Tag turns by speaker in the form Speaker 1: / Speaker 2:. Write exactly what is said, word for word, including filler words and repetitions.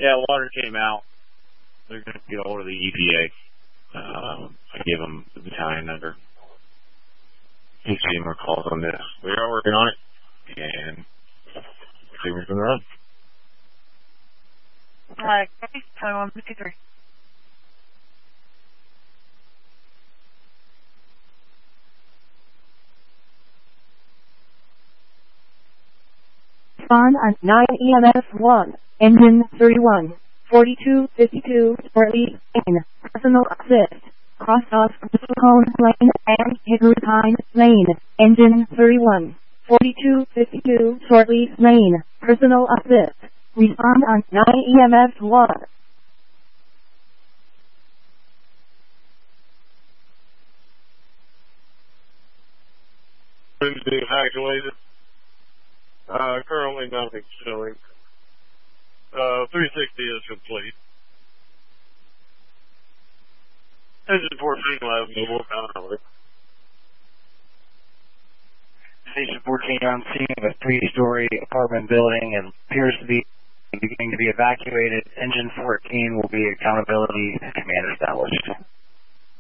Speaker 1: Yeah, water came out. They're going to get hold of the E P A. Uh, I gave them the battalion number. He's getting more calls on this. We are working on it, and see where we're going to run.
Speaker 2: Alright, okay. twenty-one fifty-three.
Speaker 3: Spawn on nine E M S one, engine thirty-one, forty-two fifty-two, Sportley, Lane, personal assist, cross off Cone Lane and Hickory Pine Lane, engine thirty-one, forty-two fifty-two, Sportley, Lane, personal assist, respond on nine E M S one.
Speaker 1: Wednesday evacuated. Uh, currently nothing showing. Uh, three sixty is complete. Engine fourteen will have no more power.
Speaker 4: Station fourteen on scene of a three-story apartment building and appears to be beginning to be evacuated. Engine fourteen will be accountability command established.